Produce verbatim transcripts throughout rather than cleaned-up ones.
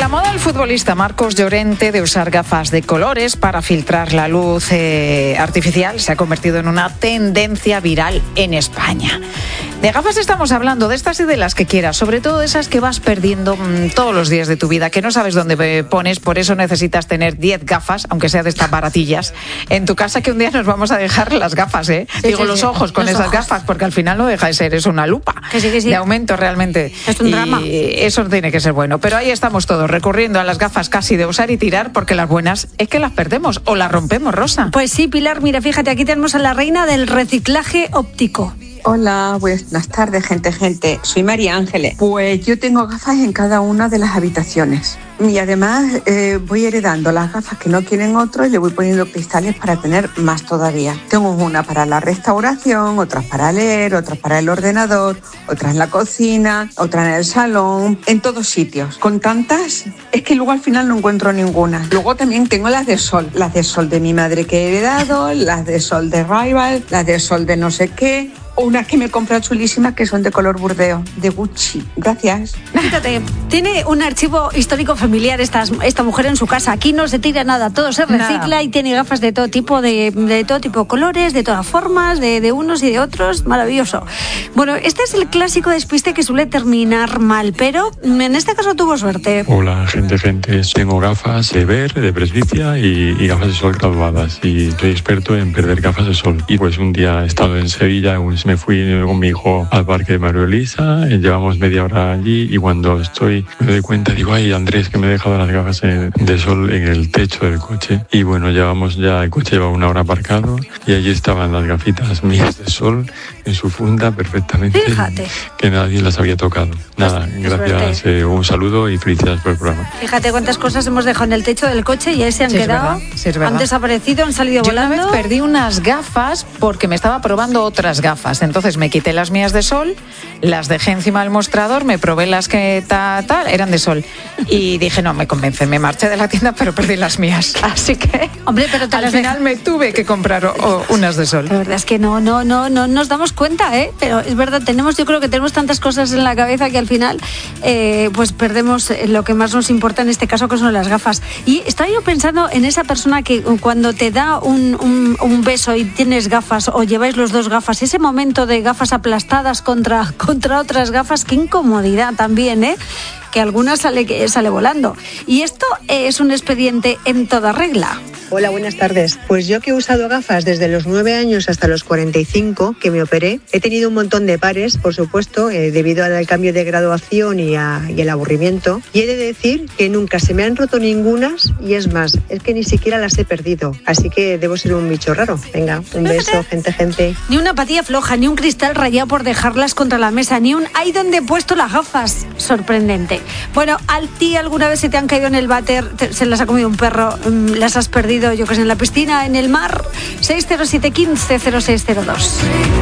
la moda del futbolista Marcos Llorente de usar gafas de colores para filtrar la luz eh, artificial se ha convertido en una tendencia viral en España. De gafas estamos hablando, de estas y de las que quieras, sobre todo de esas que vas perdiendo mmm, todos los días de tu vida, que no sabes dónde pones, por eso necesitas tener diez gafas, aunque sea de estas baratillas, en tu casa, que un día nos vamos a dejar las gafas, ¿eh? Sí, Digo, sí, los sí. ojos con los esas ojos. gafas, porque al final no deja de ser, es una lupa que sí, que sí. de aumento realmente. Es un y drama. eso tiene que ser bueno, pero ahí estamos todos recurriendo a las gafas casi de usar y tirar, porque las buenas es que las perdemos o las rompemos, Rosa. Pues sí, Pilar, mira, fíjate, aquí tenemos a la reina del reciclaje óptico. Hola, buenas tardes, gente, gente. Soy María Ángeles. Pues yo tengo gafas en cada una de las habitaciones. Y además eh, voy heredando las gafas que no quieren otros y le voy poniendo cristales para tener más todavía. Tengo una para la restauración, otras para leer, otras para el ordenador, otras en la cocina, otras en el salón, en todos sitios. Con tantas, es que luego al final no encuentro ninguna. Luego también tengo las de sol. Las de sol de mi madre que he heredado, las de sol de Rival, las de sol de no sé qué. O unas que me he comprado chulísimas que son de color burdeo, de Gucci. Gracias. Fíjate, tiene un archivo histórico familiar esta, esta mujer en su casa. Aquí no se tira nada, todo se recicla. Nada. Y tiene gafas de todo tipo, de, de todo tipo de colores, de todas formas, de, de unos y de otros. Maravilloso. Bueno, este es el clásico despiste que suele terminar mal, pero en este caso tuvo suerte. Hola, gente, gente. Tengo gafas de ver, de presbicia y, y gafas de sol graduadas. Y soy experto en perder gafas de sol. Y pues un día he estado en Sevilla, un me fui con mi hijo al parque de María Elisa, llevamos media hora allí y cuando estoy me doy cuenta, digo, ay Andrés, que me he dejado las gafas de sol en el techo del coche. Y bueno, llevamos ya, el coche lleva una hora aparcado y allí estaban las gafitas mías de sol en su funda perfectamente. Fíjate. Que nadie las había tocado. Nada, gracias, eh, un saludo y felicidades por el programa. Fíjate cuántas cosas hemos dejado en el techo del coche y ahí se han sí, quedado, es verdad, sí, es verdad. Han desaparecido, han salido Yo volando. Una vez perdí unas gafas porque me estaba probando otras gafas. Entonces me quité las mías de sol, las dejé encima del mostrador, me probé las que tal, tal, eran de sol. Y dije, no, me convence, me marché de la tienda, pero perdí las mías. Así que, hombre, pero te al las final me tuve que comprar o, o unas de sol. La verdad es que no, no, no, no nos damos cuenta, ¿eh? Pero es verdad, tenemos, yo creo que tenemos tantas cosas en la cabeza que al final, eh, pues perdemos lo que más nos importa en este caso, que son las gafas. Y estaba yo pensando en esa persona que cuando te da un, un, un beso y tienes gafas o lleváis los dos gafas, ese momento de gafas aplastadas contra, contra otras gafas, qué incomodidad también, ¿eh? Que alguna sale, sale volando. Y esto es un expediente en toda regla. Hola, buenas tardes. Pues yo que he usado gafas desde los nueve años hasta los cuarenta y cinco, que me operé, he tenido un montón de pares, por supuesto, eh, debido al cambio de graduación y, a, y el aburrimiento. Y he de decir que nunca se me han roto ningunas y es más, es que ni siquiera las he perdido. Así que debo ser un bicho raro. Venga, un beso, gente, gente. Ni una patilla floja, ni un cristal rayado por dejarlas contra la mesa, ni un ¡ay, dónde he puesto las gafas! Sorprendente. Bueno, ¿a ti alguna vez se te han caído en el váter, te, se las ha comido un perro, las has perdido? Yo que sé, en la piscina, en el mar? Seis cero siete uno cinco cero seis cero dos.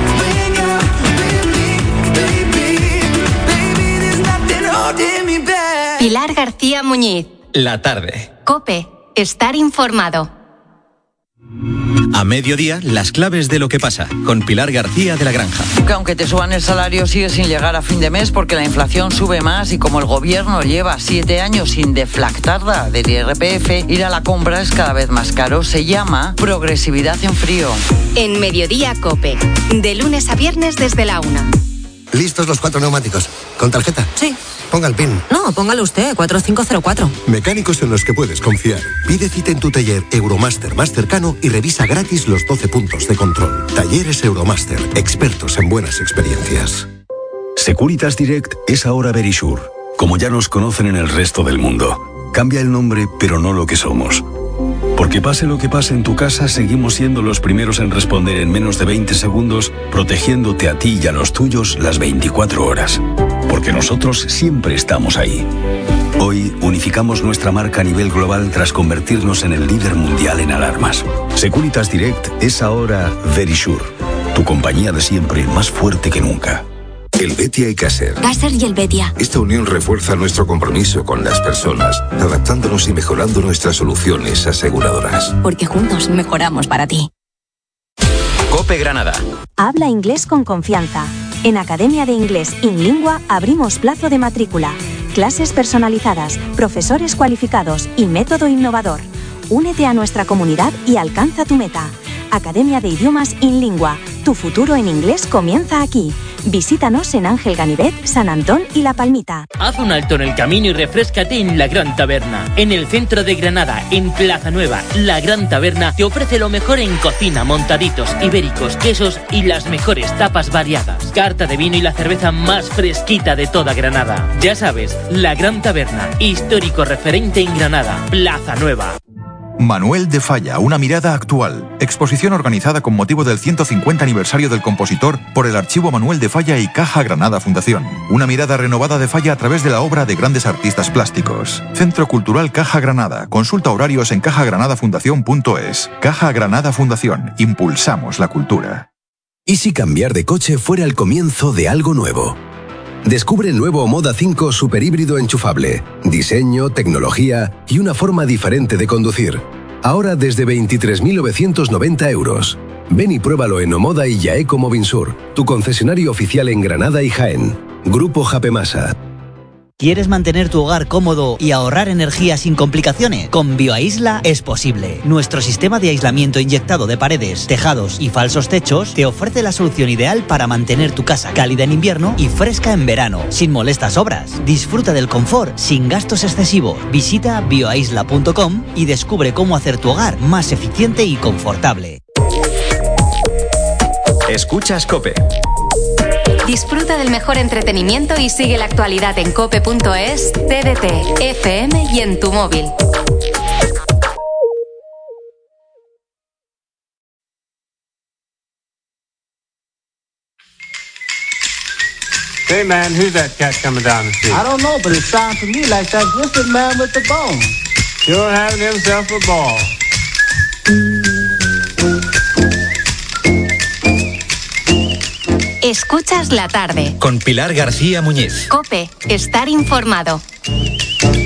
Pilar García Muñiz. La tarde. COPE. Estar informado. A mediodía, las claves de lo que pasa, con Pilar García de la Granja. Que aunque te suban el salario, sigue sin llegar a fin de mes porque la inflación sube más y como el gobierno lleva siete años sin deflactarla del I R P F, ir a la compra es cada vez más caro. Se llama progresividad en frío. En Mediodía COPE. De lunes a viernes desde la una. ¿Listos los cuatro neumáticos? ¿Con tarjeta? Sí. Ponga el PIN. No, póngalo usted, cuatro cinco cero cuatro. Mecánicos en los que puedes confiar. Pide cita en tu taller Euromaster más cercano y revisa gratis los doce puntos de control. Talleres Euromaster, expertos en buenas experiencias. Securitas Direct es ahora Verisure, como ya nos conocen en el resto del mundo. Cambia el nombre, pero no lo que somos. Porque pase lo que pase en tu casa, seguimos siendo los primeros en responder en menos de veinte segundos, protegiéndote a ti y a los tuyos las veinticuatro horas. Porque nosotros siempre estamos ahí. Hoy unificamos nuestra marca a nivel global tras convertirnos en el líder mundial en alarmas. Securitas Direct es ahora Verisure, tu compañía de siempre más fuerte que nunca. El Betia y Caser. Caser y el Betia. Esta unión refuerza nuestro compromiso con las personas, adaptándonos y mejorando nuestras soluciones aseguradoras. Porque juntos mejoramos para ti. COPE Granada. Habla inglés con confianza. En Academia de Inglés Inlingua abrimos plazo de matrícula. Clases personalizadas, profesores cualificados y método innovador. Únete a nuestra comunidad y alcanza tu meta. Academia de Idiomas InLingua. Tu futuro en inglés comienza aquí. Visítanos en Ángel Ganivet, San Antón y La Palmita. Haz un alto en el camino y refréscate en La Gran Taberna. En el centro de Granada, en Plaza Nueva, La Gran Taberna te ofrece lo mejor en cocina, montaditos, ibéricos, quesos y las mejores tapas variadas. Carta de vino y la cerveza más fresquita de toda Granada. Ya sabes, La Gran Taberna, histórico referente en Granada, Plaza Nueva. Manuel de Falla, una mirada actual. Exposición organizada con motivo del ciento cincuenta aniversario del compositor por el Archivo Manuel de Falla y Caja Granada Fundación. Una mirada renovada de Falla a través de la obra de grandes artistas plásticos. Centro Cultural Caja Granada. Consulta horarios en caja granada fundación punto es. Caja Granada Fundación. Impulsamos la cultura. ¿Y si cambiar de coche fuera el comienzo de algo nuevo? Descubre el nuevo Moda cinco Super Híbrido enchufable. Diseño, tecnología y una forma diferente de conducir. Ahora desde veintitrés mil novecientos noventa euros. Ven y pruébalo en Omoda y Yaeco Movinsur, tu concesionario oficial en Granada y Jaén. Grupo Japemasa. ¿Quieres mantener tu hogar cómodo y ahorrar energía sin complicaciones? Con BioAisla es posible. Nuestro sistema de aislamiento inyectado de paredes, tejados y falsos techos te ofrece la solución ideal para mantener tu casa cálida en invierno y fresca en verano, sin molestas obras. Disfruta del confort sin gastos excesivos. Visita bioaisla punto com y descubre cómo hacer tu hogar más eficiente y confortable. Escuchas COPE. Disfruta del mejor entretenimiento y sigue la actualidad en cope punto es, T D T, F M y en tu móvil. Hey man, who's that cat coming down the street? I don't know, but it sounds to me like that Griffin man with the bone. Sure having himself a ball. Escuchas la tarde. Con Pilar García Muñiz. COPE, estar informado.